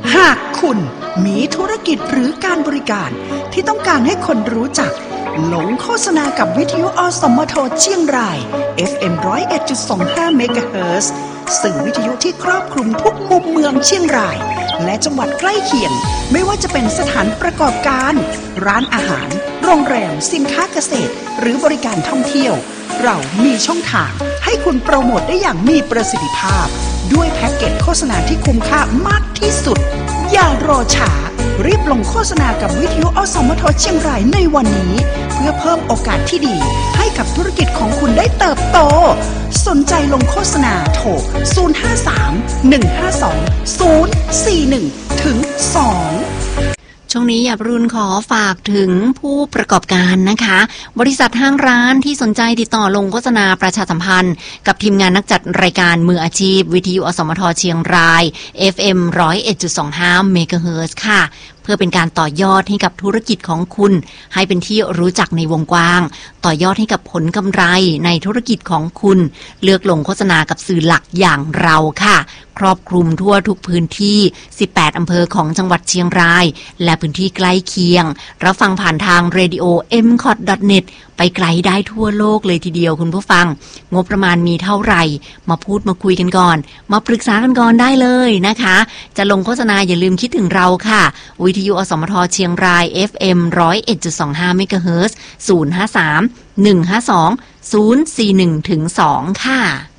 หากคุณมีธุรกิจหรือการบริการที่ต้องการให้คนรู้จักหลงโฆษณากับวิทยุอสมทเชียงราย FM 101.25 เมกะเฮิรตซ์สื่อวิทยุที่ครอบคลุมทุกมุมเมืองเชียงรายและจังหวัดใกล้เคียงไม่ว่าจะเป็นสถานประกอบการร้านอาหารโรงแรมสินค้าเกษตรหรือบริการท่องเที่ยวเรามีช่องทางให้คุณโปรโมทได้อย่างมีประสิทธิภาพด้วยแพ็กเกจโฆษณาที่คุ้มค่ามากที่สุดอย่ารอช้ารีบลงโฆษณากับวิทยุอสมทเชียงรายในวันนี้เพื่อเพิ่มโอกาสที่ดีให้กับธุรกิจของคุณได้เติบโตสนใจลงโฆษณาโทร 053-152-041 ถึง 2 ช่วงนี้อย่ารุนขอฝากถึงผู้ประกอบการนะคะบริษัทห้างร้านที่สนใจติดต่อลงโฆษณาประชาสัมพันธ์กับทีมงานนักจัดรายการมืออาชีพวิทยุอสมทเชียงราย FM 101.25 เมกะเฮิรตซ์ค่ะเพื่อเป็นการต่อยอดให้กับธุรกิจของคุณให้เป็นที่รู้จักในวงกว้างต่อยอดให้กับผลกำไรในธุรกิจของคุณเลือกลงโฆษณากับสื่อหลักอย่างเราค่ะครอบคลุมทั่วทุกพื้นที่18อำเภอของจังหวัดเชียงรายและพื้นที่ใกล้เคียงรับฟังผ่านทาง radio mcot.net ไปไกลได้ทั่วโลกเลยทีเดียวคุณผู้ฟังงบประมาณมีเท่าไหร่มาพูดมาคุยกันก่อนมาปรึกษากันก่อนได้เลยนะคะจะลงโฆษณาอย่าลืมคิดถึงเราค่ะวิทยุอสมทเชียงราย FM 101.25 เมกะเฮิรตซ์ 053 152 041 ถึง 2 ค่ะ